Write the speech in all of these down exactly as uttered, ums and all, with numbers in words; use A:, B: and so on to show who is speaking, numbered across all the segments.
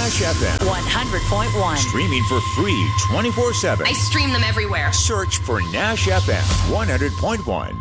A: Nash F M.
B: one hundred point one.
A: Streaming for free twenty-four seven.
C: I stream them everywhere.
A: Search for Nash F M one hundred point one.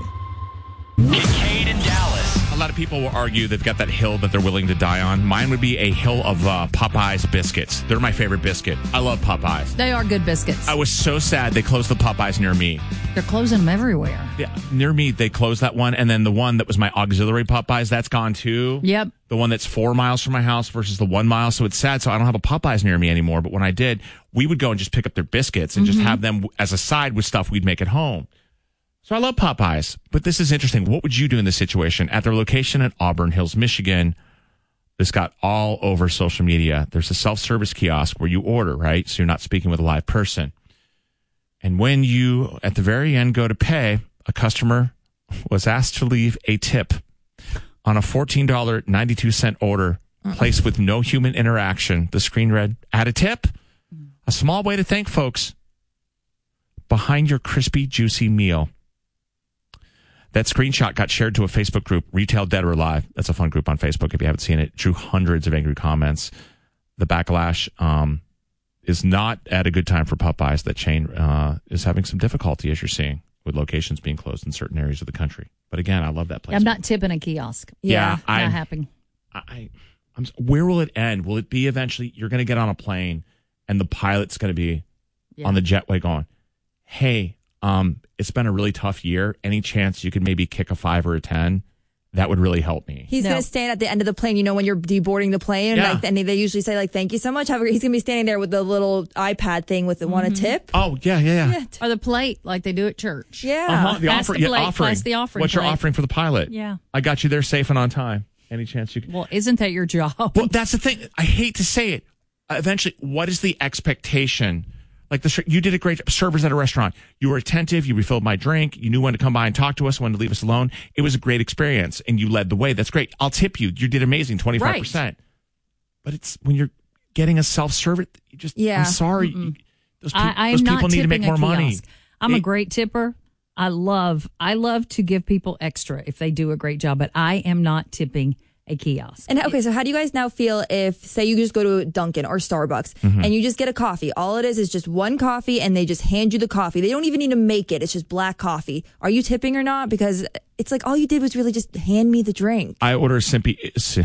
D: Cade in Dallas.
E: A lot of people will argue they've got that hill that they're willing to die on. Mine would be a hill of uh, Popeyes biscuits. They're my favorite biscuit. I love Popeyes.
F: They are good biscuits.
E: I was so sad they closed the Popeyes near me.
F: They're closing them everywhere.
E: Yeah, near me, they closed that one. And then the one that was my auxiliary Popeyes, that's gone too.
F: Yep.
E: The one that's four miles from my house versus the one mile. So it's sad. So I don't have a Popeyes near me anymore. But when I did, we would go and just pick up their biscuits and mm-hmm. just have them as a side with stuff we'd make at home. So I love Popeyes, but this is interesting. What would you do in this situation? At their location at Auburn Hills, Michigan, this got all over social media. There's a self-service kiosk where you order, right? So you're not speaking with a live person. And when you, at the very end, go to pay, a customer was asked to leave a tip on a fourteen dollars and ninety-two cents order placed with no human interaction. The screen read, add a tip. A small way to thank folks behind your crispy, juicy meal. That screenshot got shared to a Facebook group, Retail Dead or Alive. That's a fun group on Facebook if you haven't seen it. It drew hundreds of angry comments. The backlash um, is not at a good time for Popeyes. That chain uh, is having some difficulty, as you're seeing, with locations being closed in certain areas of the country. But again, I love that place.
F: I'm not tipping a kiosk.
E: Yeah,
F: yeah
E: I,
F: not happening.
E: I, I'm, where will it end? Will it be eventually you're going to get on a plane and the pilot's going to be yeah. on the jetway going, hey, um, it's been a really tough year. Any chance you could maybe kick a five or a ten? That would really help me.
G: He's no. going to stand at the end of the plane, you know, when you're deboarding the plane.
E: Yeah.
G: Like, and they usually say, like, thank you so much. However, he's going to be standing there with the little iPad thing with the mm-hmm. want a tip.
E: Oh, yeah, yeah, yeah.
F: Or the plate, like they do at church.
G: Yeah.
E: Uh-huh. The
F: Pass
E: offer,
F: the
E: yeah,
F: plate,
E: offering.
F: plus the offering
E: What
F: plate.
E: you're offering for the pilot.
F: Yeah.
E: I got you there safe and on time. Any chance you can?
F: Well, isn't that your job?
E: Well, that's the thing. I hate to say it. Uh, eventually, what is the expectation? Like, the you did a great job. Servers at a restaurant. You were attentive. You refilled my drink. You knew when to come by and talk to us, when to leave us alone. It was a great experience, and you led the way. That's great. I'll tip you. You did amazing, twenty-five percent. Right. But it's when you're getting a self-service, you just, yeah. I'm sorry. You, those, pe-
F: I, I
E: those
F: am
E: people
F: not
E: need to make more money.
F: I'm
E: it,
F: a great tipper. I love, I love to give people extra if they do a great job, but I am not tipping a kiosk.
G: And okay, so how do you guys now feel if, say, you just go to Dunkin' or Starbucks mm-hmm. and you just get a coffee? All it is is just one coffee, and they just hand you the coffee. They don't even need to make it. It's just black coffee. Are you tipping or not? Because it's like all you did was really just hand me the drink.
E: I order a simple,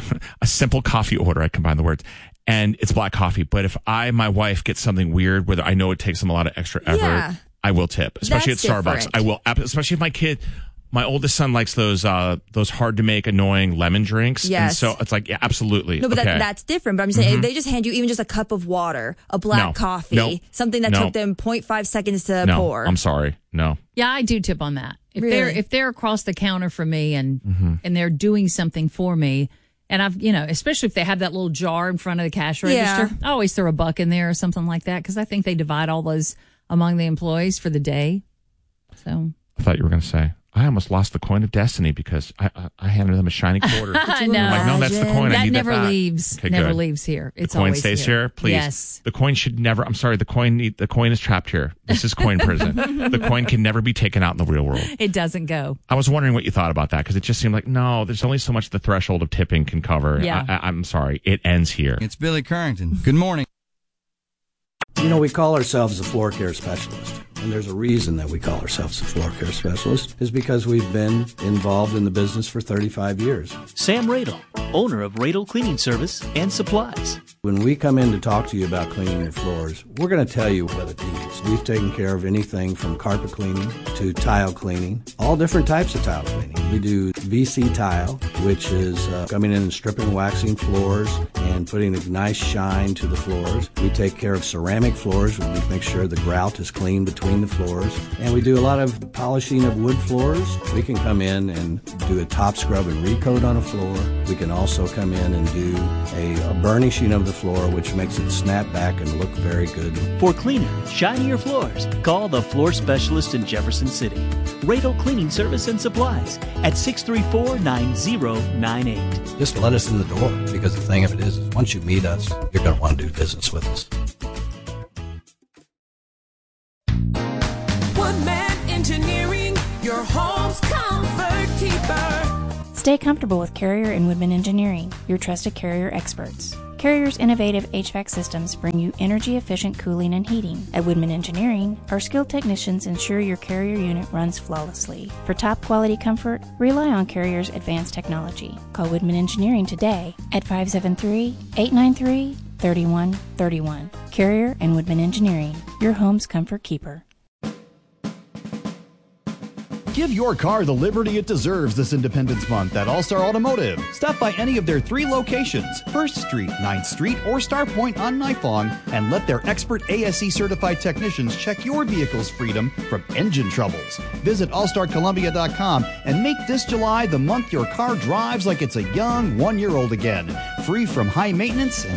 E: a simple coffee order. I combine the words. And it's black coffee. But if I, my wife, get something weird, whether I know it takes them a lot of extra effort, yeah. I will tip. Especially That's at Starbucks. Different. I will, especially if my kid... My oldest son likes those uh, those hard to make, annoying lemon drinks.
G: Yes.
E: And so it's like, yeah, absolutely.
G: No, but
E: okay.
G: that, that's different. But I'm saying,
E: mm-hmm.
G: if they just hand you even just a cup of water, a black
E: no.
G: coffee,
E: nope.
G: something that
E: nope.
G: took them zero point five seconds to
E: no.
G: pour.
E: I'm sorry. No.
F: Yeah, I do tip on that. If
G: really?
F: they're if they're across the counter from me and
E: mm-hmm.
F: and they're doing something for me, and I've, you know, especially if they have that little jar in front of the cash register, yeah. I always throw a buck in there or something like that, because I think they divide all those among the employees for the day. So
E: I thought you were going to say, I almost lost the coin of destiny because I I, I handed them a shiny quarter.
F: I know.
E: I'm like, no, that's the coin.
F: That
E: I need
F: never
E: that back.
F: leaves.
E: Okay,
F: never
E: good.
F: leaves here. It's
E: the coin
F: always
E: stays
F: here.
E: here, please.
F: Yes.
E: The coin should never. I'm sorry. The coin. Need, the coin is trapped here. This is coin prison. The coin can never be taken out in the real world.
F: It doesn't go.
E: I was wondering what you thought about that, because it just seemed like, no, there's only so much the threshold of tipping can cover.
F: Yeah.
E: I, I, I'm sorry. It ends here.
H: It's Billy Currington. Good morning.
I: You know, we call ourselves a floor care specialist. And there's a reason that we call ourselves a floor care specialist, is because we've been involved in the business for thirty-five years.
J: Sam Radel, owner of Radel Cleaning Service and Supplies.
I: When we come in to talk to you about cleaning your floors, we're going to tell you what it needs. We've taken care of anything from carpet cleaning to tile cleaning, all different types of tile cleaning. We do V C tile, which is uh, coming in and stripping, waxing floors, and putting a nice shine to the floors. We take care of ceramic floors. We make sure the grout is clean between the floors. And we do a lot of polishing of wood floors. We can come in and do a top scrub and recoat on a floor. We can also come in and do a, a burnishing of the floor, which makes it snap back and look very good.
J: For cleaner, shinier floors, call the floor specialist in Jefferson City. Radel Cleaning Service and Supplies at six three four, nine zero nine eight.
I: Just let us in the door, because the thing of it is, is once you meet us, you're going to want to do business with us.
K: One Man Engineering, your home's comfort keeper.
L: Stay comfortable with Carrier and Woodman Engineering, your trusted Carrier experts.
B: Carrier's innovative H V A C systems bring you energy-efficient cooling and heating. At Woodman Engineering, our skilled technicians ensure your Carrier unit runs flawlessly. For top-quality comfort, rely on Carrier's advanced technology. Call Woodman Engineering today at five seven three, eight nine three, three one three one. Carrier and Woodman Engineering, your home's comfort keeper.
C: Give your car the liberty it deserves this Independence Month at All-Star Automotive. Stop by any of their three locations, first Street, ninth Street, or Star Point on Nifong, and let their expert A S E certified technicians check your vehicle's freedom from engine troubles. Visit all star columbia dot com and make this July the month your car drives like it's a young one-year-old again, free from high maintenance and